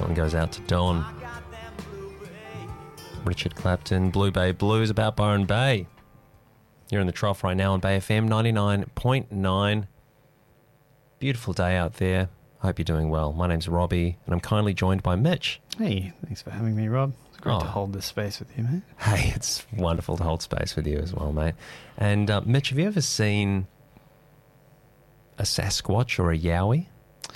one goes out to Don. Richard Clapton, Blue Bay Blues, about Byron Bay. You're in the trough right now on Bay FM 99.9. Beautiful day out there. Hope you're doing well. My name's Robbie, and I'm kindly joined by Mitch. Hey, thanks for having me, Rob. It's great to hold this space with you, mate. Hey, it's wonderful to hold space with you as well, mate. And Mitch, have you ever seen a Sasquatch or a Yowie?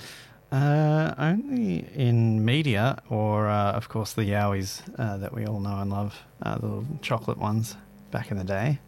Only in media, or of course the Yowies that we all know and love, the little chocolate ones back in the day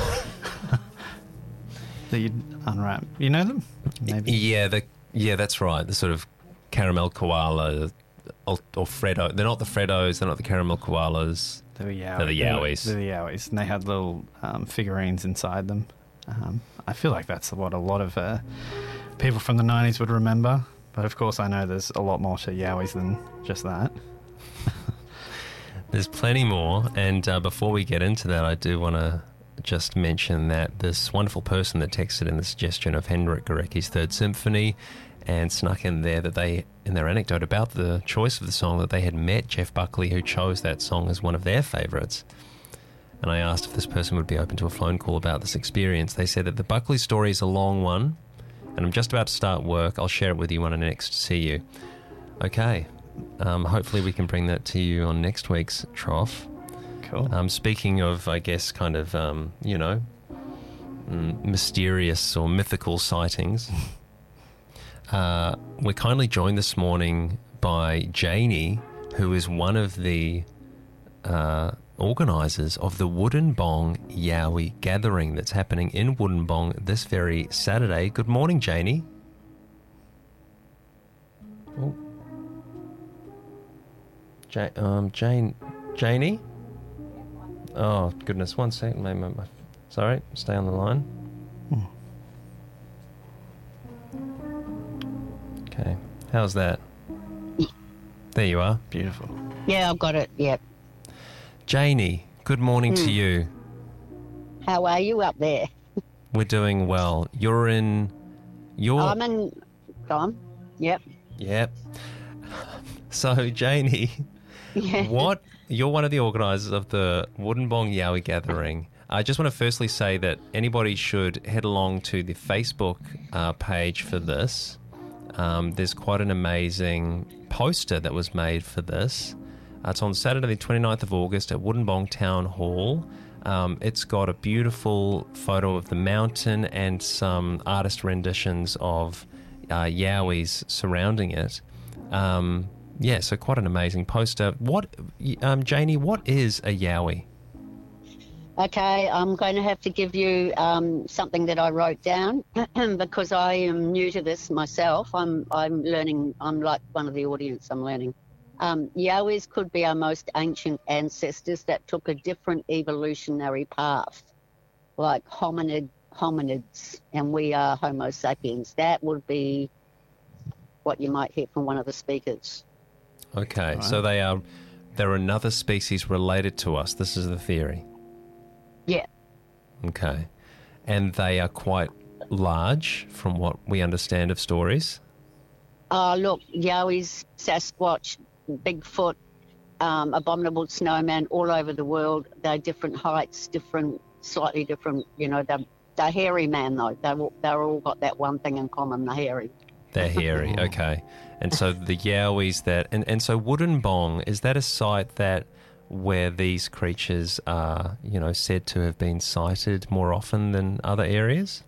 that you'd unwrap. You know them? Maybe. Yeah, that's right. The sort of caramel koala or Freddo. They're not the Freddos. They're not the caramel koalas. They're the They're the Yowies. They're the Yowies, and they had little figurines inside them. I feel like that's what a lot of people from the 90s would remember. But of course, I know there's a lot more to Yowies than just that. There's plenty more. And before we get into that, I do want to just mention that this wonderful person that texted in the suggestion of Henrik Gorecki's Third Symphony and snuck in there that they, in their anecdote about the choice of the song, that they had met Jeff Buckley, who chose that song as one of their favourites. And I asked if this person would be open to a phone call about this experience. They said that the Buckley story is a long one, and I'm just about to start work. I'll share it with you when I next see you. Okay. Hopefully we can bring that to you on next week's Trough. Cool. Speaking of, I guess, kind of, mysterious or mythical sightings, we're kindly joined this morning by Janie, who is one of the organisers of the Wollongong Yowie gathering that's happening in Wollongong this very Saturday. Good morning, Janie. Oh. Janie? Oh, goodness, 1 second. Sorry, stay on the line. Okay, how's that? There you are. Beautiful. Yeah, I've got it, yep. Janie, good morning to you. How are you up there? We're doing well. I'm in... Tom? Yep. Yep. So, Janie, you're one of the organisers of the Wollongong Yowie gathering. I just want to firstly say that anybody should head along to the Facebook page for this. There's quite an amazing poster that was made for this. It's on Saturday the 29th of August at Wollongong Town Hall. It's got a beautiful photo of the mountain and some artist renditions of Yowies surrounding it. So quite an amazing poster. Janie, what is a Yowie? Okay, I'm going to have to give you something that I wrote down because I am new to this myself. I'm learning. I'm like one of the audience. I'm learning. Yowies could be our most ancient ancestors that took a different evolutionary path, like hominids, and we are Homo sapiens. That would be what you might hear from one of the speakers. Okay, right. So they're another species related to us. This is the theory. Yeah. Okay. And they are quite large from what we understand of stories? Look, Yowies, Sasquatch, Bigfoot, abominable snowman all over the world. They're different heights, slightly different, they're hairy, man, though. They're all got that one thing in common, they're hairy. They're hairy, okay. And so the Yowies and so Wollongong, is that a site where these creatures are, said to have been sighted more often than other areas?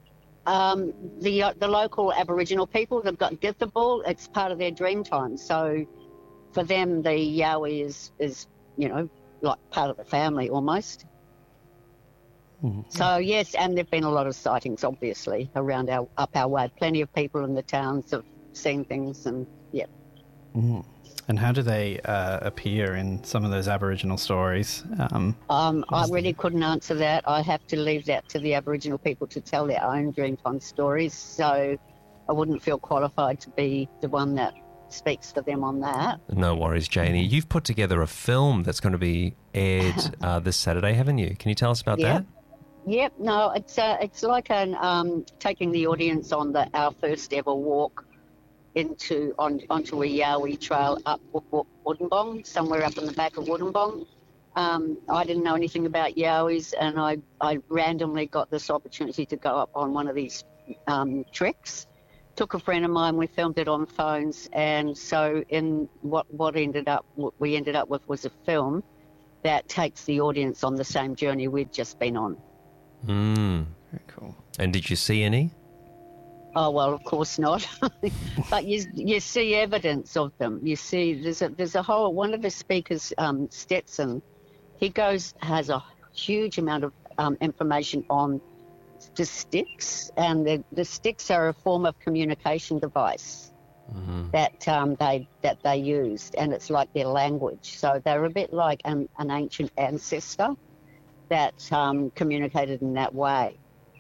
The local Aboriginal people, they've got Githabul, it's part of their dream time. So for them, the Yowie is like part of the family almost. Mm-hmm. So, yes, and there have been a lot of sightings, obviously, around up our way. Plenty of people in the towns have seen things and, yeah. Mm-hmm. And how do they appear in some of those Aboriginal stories? I really couldn't answer that. I have to leave that to the Aboriginal people to tell their own Dreamtime stories. So I wouldn't feel qualified to be the one that speaks for them on that. No worries, Janie. You've put together a film that's going to be aired this Saturday, haven't you? Can you tell us about that? Yep. No, it's like taking the audience on our first ever walk onto a Yowie trail up Wollongong, somewhere up in the back of Wollongong. I didn't know anything about Yowies, and I randomly got this opportunity to go up on one of these treks. Took a friend of mine, we filmed it on phones, and so in what we ended up with was a film that takes the audience on the same journey we'd just been on. Very cool. And did you see any? Oh, well, of course not. But you see evidence of them. You see, there's a whole, one of the speakers, Stetson, he has a huge amount of information on the sticks, and the sticks are a form of communication device that they used, and it's like their language. So they're a bit like an ancient ancestor that communicated in that way.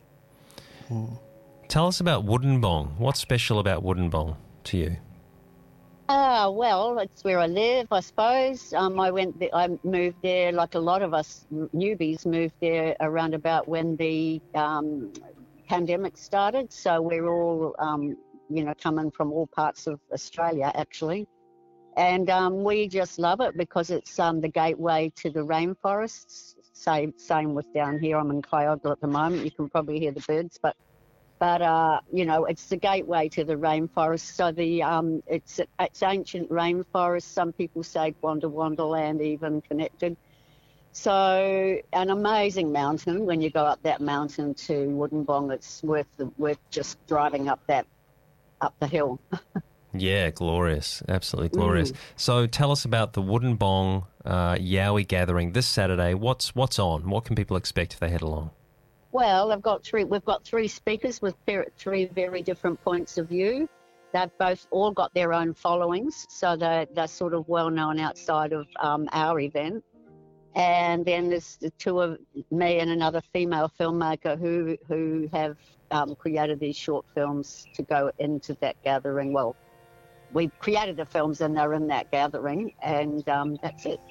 Tell us about Wollongong. What's special about Wollongong to you? Well, it's where I live, I suppose. I moved there, like a lot of us newbies moved there around about when the pandemic started. So we're all, coming from all parts of Australia, actually. And we just love it because it's the gateway to the rainforests. Same with down here. I'm in Kyogle at the moment. You can probably hear the birds, but it's the gateway to the rainforest. So it's ancient rainforest. Some people say Wonderland even connected. So an amazing mountain. When you go up that mountain to Wollongong, it's worth just driving up the hill. Yeah, glorious. Absolutely glorious. So tell us about the Wollongong Yowie gathering this Saturday. What's on? What can people expect if they head along? Well, we've got three speakers with three very different points of view. They've all got their own followings, so they're sort of well known outside of our event. And then there's the two of me and another female filmmaker who have created these short films to go into that gathering. Well, we created the films and they're in that gathering, and that's it.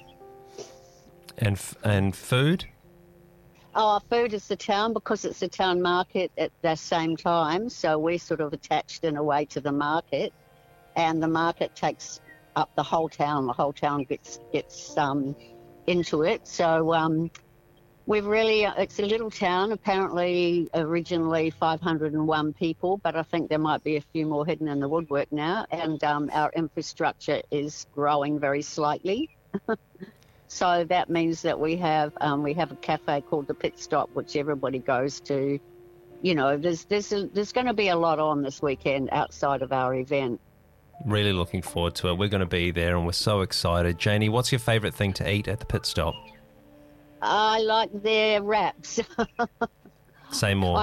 And food? Oh, food is the town, because it's the town market at the same time. So we're sort of attached in a way to the market, and the market takes up the whole town. The whole town gets into it. So it's a little town. Apparently, originally 501 people, but I think there might be a few more hidden in the woodwork now. And our infrastructure is growing very slightly. So that means that we have a cafe called the Pit Stop, which everybody goes to. You know, there's going to be a lot on this weekend outside of our event. Really looking forward to it. We're going to be there, and we're so excited. Janie, what's your favourite thing to eat at the Pit Stop? I like their wraps. Say more.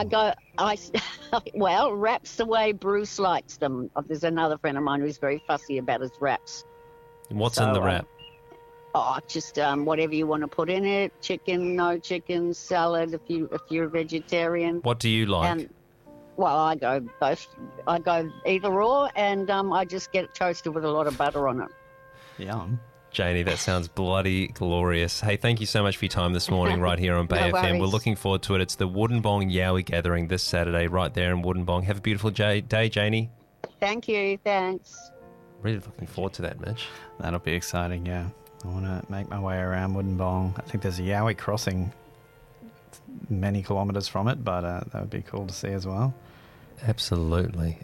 Wraps the way Bruce likes them. There's another friend of mine who's very fussy about his wraps. What's in the wrap? Just whatever you want to put in it. Chicken, no chicken, salad if you're a vegetarian. What do you like? And, I go both. I go either or, and I just get it toasted with a lot of butter on it. Yum. Janie, that sounds bloody glorious. Hey, thank you so much for your time this morning right here on Bay FM. Worries. We're looking forward to it. It's the Wollongong Yowie gathering this Saturday right there in Wollongong. Have a beautiful day, Janie. Thank you. Thanks. Really looking forward to that, Mitch. That'll be exciting, yeah. I want to make my way around Wollongong. I think there's a Yowie crossing many kilometres from it, but that would be cool to see as well. Absolutely.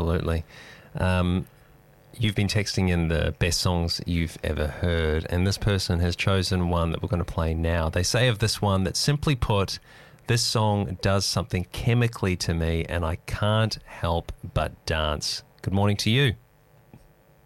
You've been texting in the best songs you've ever heard, and this person has chosen one that we're going to play now. They say of this one that, simply put, this song does something chemically to me and I can't help but dance. Good morning to you.